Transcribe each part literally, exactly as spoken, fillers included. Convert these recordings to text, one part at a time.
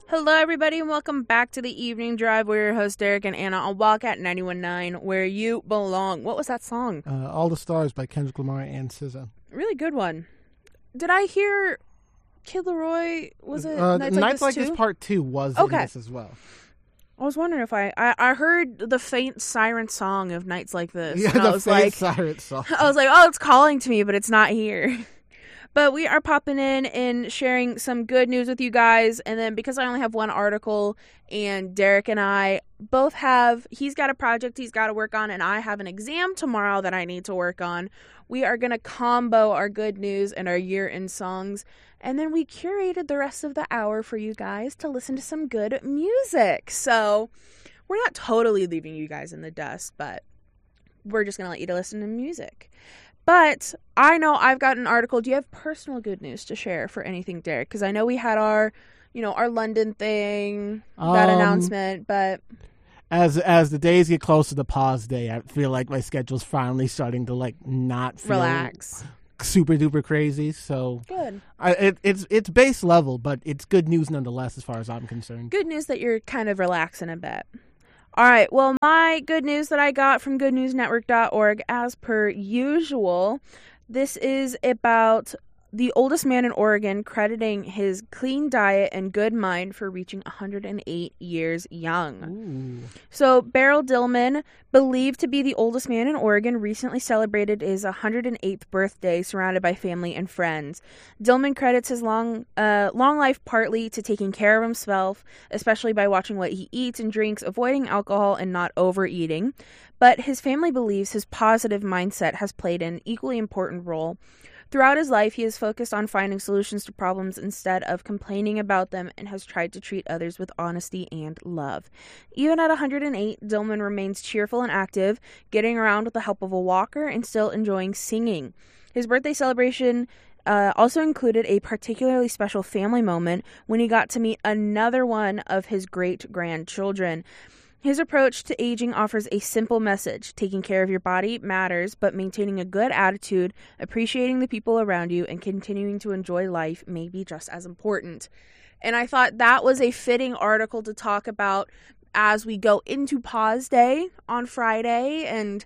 Hello, everybody, and welcome back to the Evening Drive. We're your hosts, Derek and Anna, on Wildcat ninety-one point nine, where you belong. What was that song? Uh, All the Stars by Kendrick Lamar and S Z A. Really good one. Did I hear Kid Laroi? Was it uh, Nights, Nights Like, Like this, This Part two was Okay. in this as well. I was wondering if I, I... I heard the faint siren song of Nights Like This. Yeah, and the I was faint like, siren song. I was like, oh, it's calling to me, but it's not here. But we are popping in and sharing some good news with you guys. And then because I only have one article and Derek and I both have, he's got a project he's got to work on and I have an exam tomorrow that I need to work on, we are going to combo our good news and our year-end songs. And then we curated the rest of the hour for you guys to listen to some good music. So we're not totally leaving you guys in the dust, but we're just going to let you to listen to music. But I know I've got an article. Do you have personal good news to share for anything, Derek? Because I know we had our, you know, our London thing, that Um, announcement, but... As as the days get closer to pause day, I feel like my schedule's finally starting to, like, not feel Relax. super duper crazy. So Good. I, it, it's it's base level, but it's good news nonetheless as far as I'm concerned. Good news that you're kind of relaxing a bit. All right, well, my good news that I got from good news network dot org, as per usual, this is about the oldest man in Oregon crediting his clean diet and good mind for reaching one hundred eight years young. Ooh. So, Beryl Dillman, believed to be the oldest man in Oregon, recently celebrated his one hundred eighth birthday surrounded by family and friends. Dillman credits his long uh, long life partly to taking care of himself, especially by watching what he eats and drinks, avoiding alcohol, and not overeating. But his family believes his positive mindset has played an equally important role. Throughout his life, he has focused on finding solutions to problems instead of complaining about them and has tried to treat others with honesty and love. Even at one hundred eight, Dillman remains cheerful and active, getting around with the help of a walker and still enjoying singing. His birthday celebration uh, also included a particularly special family moment when he got to meet another one of his great-grandchildren. His approach to aging offers a simple message. Taking care of your body matters, but maintaining a good attitude, appreciating the people around you, and continuing to enjoy life may be just as important. And I thought that was a fitting article to talk about as we go into Pause Day on Friday and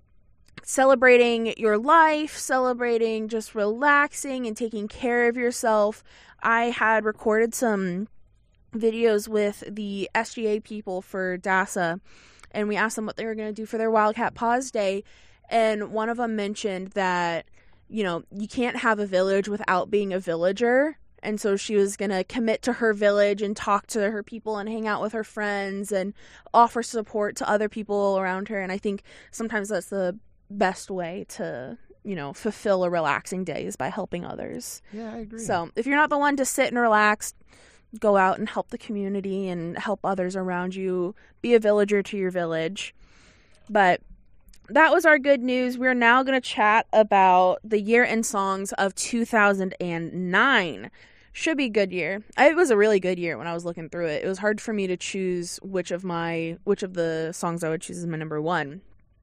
celebrating your life, celebrating just relaxing and taking care of yourself. I had recorded some videos with the S G A people for DASA, and we asked them what they were going to do for their Wildcat Pause Day, and one of them mentioned that, you know, you can't have a village without being a villager, and so she was going to commit to her village and talk to her people and hang out with her friends and offer support to other people around her, and I think sometimes that's the best way to, you know, fulfill a relaxing day is by helping others. Yeah, I agree. So if you're not the one to sit and relax, go out and help the community and help others around you. Be a villager to your village. But that was our good news. We're now going to chat about the year-end songs of two thousand nine. Should be a good year. It was a really good year when I was looking through it. It was hard for me to choose which of my which of the songs I would choose as my number one.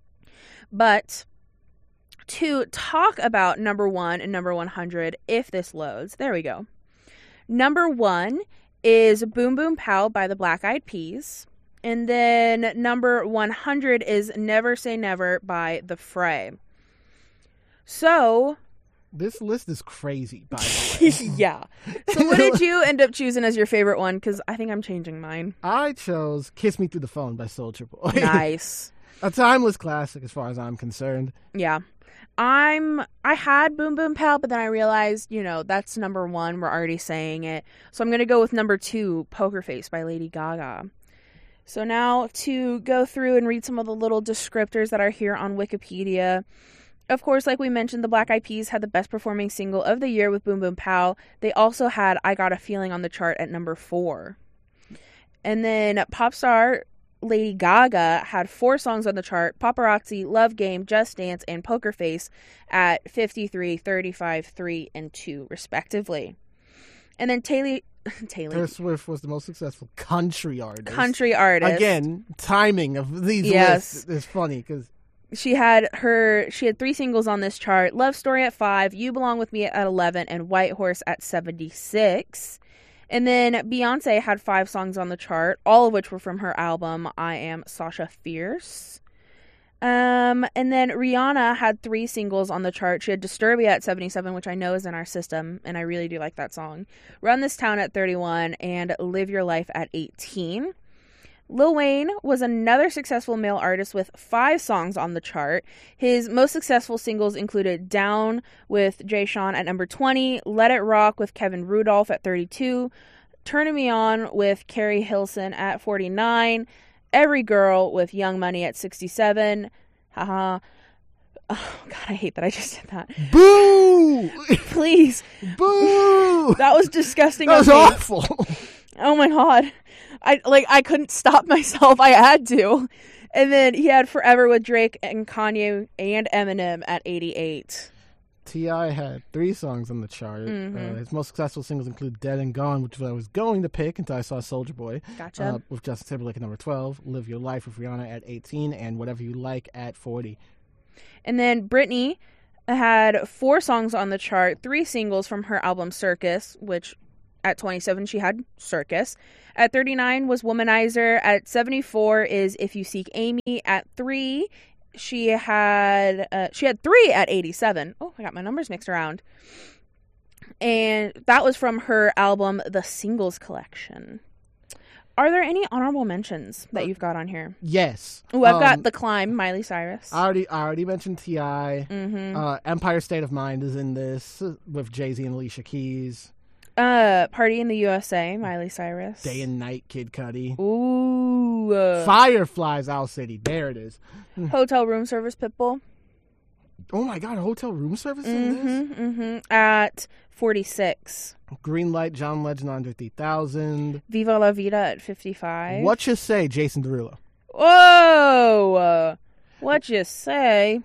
But to talk about number one and number one hundred, if this loads, there we go. Number one is Boom Boom Pow by the Black Eyed Peas. And then number one hundred is Never Say Never by The Fray. So... this list is crazy, by the way. yeah. So what did you end up choosing as your favorite one? Because I think I'm changing mine. I chose Kiss Me Through the Phone by Soulja Boy. Nice. A timeless classic as far as I'm concerned. Yeah. I'm, I had Boom Boom Pow, but then I realized, you know, that's number one. We're already saying it. So I'm going to go with number two, Poker Face by Lady Gaga. So now to go through and read some of the little descriptors that are here on Wikipedia. Of course, like we mentioned, the Black Eyed Peas had the best performing single of the year with Boom Boom Pow. They also had I Got a Feeling on the chart at number four. And then pop star Lady Gaga had four songs on the chart: Paparazzi, Love Game, Just Dance, and Poker Face at fifty-three, thirty-five, three, and two, respectively. And then Taylor... Taylor. Taylor Swift was the most successful country artist. Country artist. Again, timing of these Yes. lists is funny because... She had her, she had three singles on this chart: Love Story at five, You Belong With Me at eleven, and White Horse at seventy-six. And then Beyonce had five songs on the chart, all of which were from her album I Am Sasha Fierce. Um, and then Rihanna had three singles on the chart. She had Disturbia at seventy-seven, which I know is in our system, and I really do like that song. Run This Town at thirty-one, and Live Your Life at eighteen. Lil Wayne was another successful male artist with five songs on the chart. His most successful singles included Down with Jay Sean at number twenty, Let It Rock with Kevin Rudolph at thirty-two, Turning Me On with Carrie Hilson at forty-nine, Every Girl with Young Money at sixty-seven. Haha. Oh, God, I hate that I just said that. Boo! Please. Boo! That was disgusting. That was awful. Oh, my God. I like I couldn't stop myself. I had to. And then he had Forever with Drake and Kanye and Eminem at eighty-eight. T I had three songs on the chart. Mm-hmm. Uh, his most successful singles include Dead and Gone, which I was going to pick until I saw Soulja Boy. Gotcha. Uh, with Justin Timberlake at number twelve, Live Your Life with Rihanna at eighteen, and Whatever You Like at forty. And then Britney had four songs on the chart, three singles from her album Circus, which at twenty-seven she had Circus. At thirty-nine was Womanizer. At seventy-four is If You Seek Amy. At three, she had uh, she had three at eighty-seven. Oh, I got my numbers mixed around. And that was from her album The Singles Collection. Are there any honorable mentions that you've got on here? Yes. Oh, I've um, got The Climb, Miley Cyrus. I already, I already mentioned T I Mm-hmm. Uh, Empire State of Mind is in this uh, with Jay-Z and Alicia Keys. Uh, Party in the U S A, Miley Cyrus. Day and Night, Kid Cudi. Ooh. Uh, Fireflies, Owl City. There it is. Hotel Room Service, Pitbull. Oh my God, hotel room service in this? Mm-hmm, mm-hmm. At forty-six. Green Light, John Legend, Andre three thousand. Viva La Vida at fifty-five. What You Say, Jason Derulo. Whoa! What you say?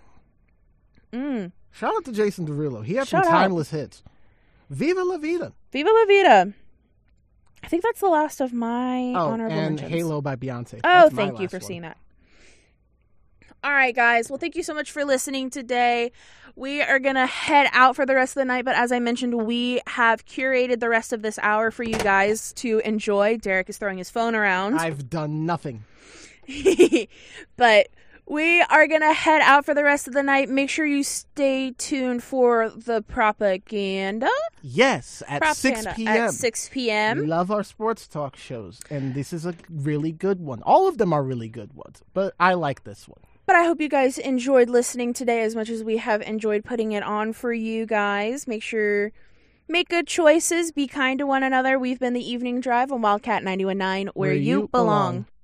Mm. Shout out to Jason Derulo. He had Shout some out. timeless hits. Viva La Vida. Viva La Vida. I think that's the last of my Oh, honorable and mentions. Halo by Beyonce. Oh, That's my thank you last for one. seeing that. All right, guys. Well, thank you so much for listening today. We are going to head out for the rest of the night, but as I mentioned, we have curated the rest of this hour for you guys to enjoy. Derek is throwing his phone around. I've done nothing. But we are going to head out for the rest of the night. Make sure you stay tuned for the propaganda. Yes, at Propaganda six p.m. At six p.m. Love our sports talk shows, and this is a really good one. All of them are really good ones, but I like this one. But I hope you guys enjoyed listening today as much as we have enjoyed putting it on for you guys. Make sure, make good choices, be kind to one another. We've been The Evening Drive on Wildcat ninety-one point nine, where, Where you you belong. belong.